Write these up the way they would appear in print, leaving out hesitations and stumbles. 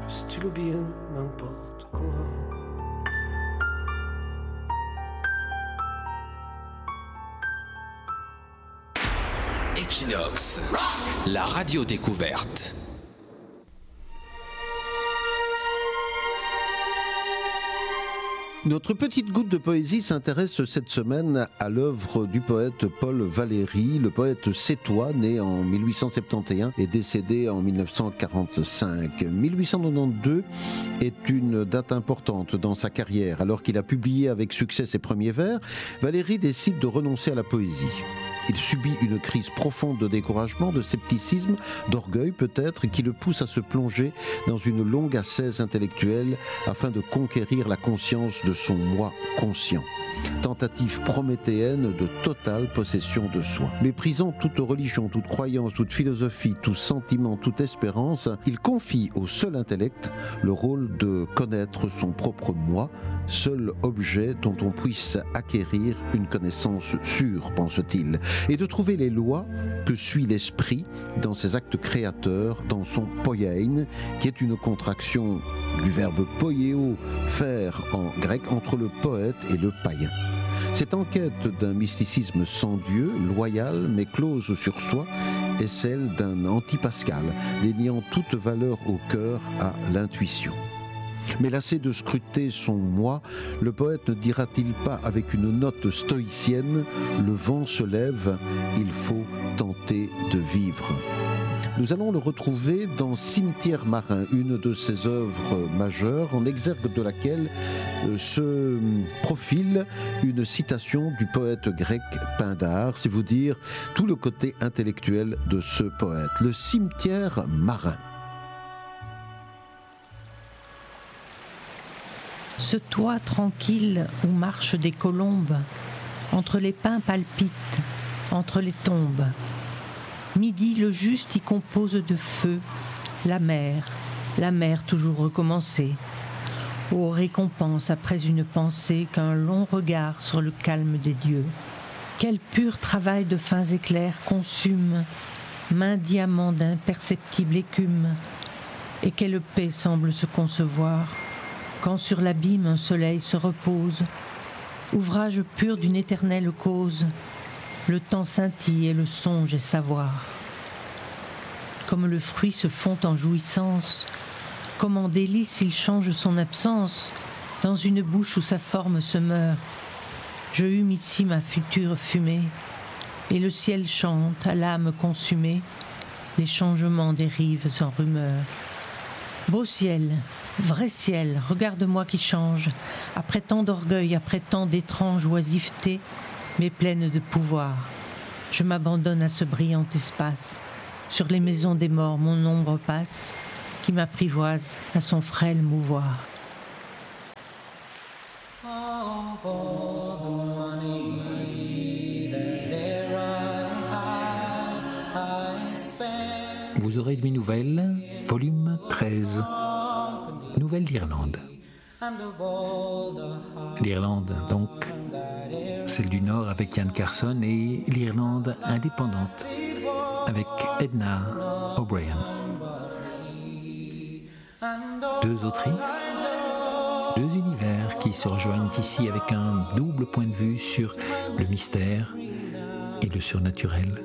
stilo bien n'importe quoi. Equinox, la radio découverte. Notre petite goutte de poésie s'intéresse cette semaine à l'œuvre du poète Paul Valéry, le poète sétois, né en 1871 et décédé en 1945. 1892 est une date importante dans sa carrière. Alors qu'il a publié avec succès ses premiers vers, Valéry décide de renoncer à la poésie. Il subit une crise profonde de découragement, de scepticisme, d'orgueil peut-être, qui le pousse à se plonger dans une longue ascèse intellectuelle afin de conquérir la conscience de son moi conscient. Tentative prométhéenne de totale possession de soi. Méprisant toute religion, toute croyance, toute philosophie, tout sentiment, toute espérance, il confie au seul intellect le rôle de connaître son propre moi, seul objet dont on puisse acquérir une connaissance sûre, pense-t-il, et de trouver les lois que suit l'esprit dans ses actes créateurs, dans son poiein, qui est une contraction du verbe poieo, faire en grec, entre le poète et le païen. Cette enquête d'un mysticisme sans Dieu, loyal mais close sur soi, est celle d'un anti-Pascal, déniant toute valeur au cœur à l'intuition. Mais lassé de scruter son moi, le poète ne dira-t-il pas avec une note stoïcienne « Le vent se lève, il faut tenter de vivre ». Nous allons le retrouver dans Cimetière marin, une de ses œuvres majeures, en exergue de laquelle se profile une citation du poète grec Pindare, c'est vous dire tout le côté intellectuel de ce poète. Le cimetière marin. Ce toit tranquille où marchent des colombes, entre les pins palpitent, entre les tombes. Midi, le juste y compose de feu, la mer toujours recommencée. Ô récompense après une pensée qu'un long regard sur le calme des dieux. Quel pur travail de fins éclairs consume, main diamant d'imperceptible écume, et quelle paix semble se concevoir, quand sur l'abîme un soleil se repose, ouvrage pur d'une éternelle cause, le temps scintille et le songe est savoir. Comme le fruit se fond en jouissance, comme en délice il change son absence, dans une bouche où sa forme se meurt. Je hume ici ma future fumée, et le ciel chante à l'âme consumée, les changements des rives en rumeur. Beau ciel, vrai ciel, regarde-moi qui change, après tant d'orgueil, après tant d'étrange oisiveté, mais pleine de pouvoir. Je m'abandonne à ce brillant espace. Sur les maisons des morts, mon ombre passe, qui m'apprivoise à son frêle mouvoir. Vous aurez de mes nouvelles, volume 13. Nouvelles d'Irlande. L'Irlande, donc, celle du Nord avec Ian Carson, et l'Irlande indépendante avec Edna O'Brien. Deux autrices, deux univers qui se rejoignent ici avec un double point de vue sur le mystère et le surnaturel.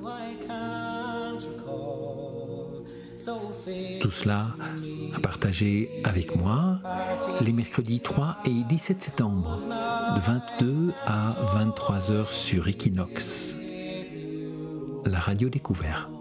Tout cela à partager avec moi les mercredis 3 et 17 septembre de 22 à 23h sur Equinox, la radio découverte.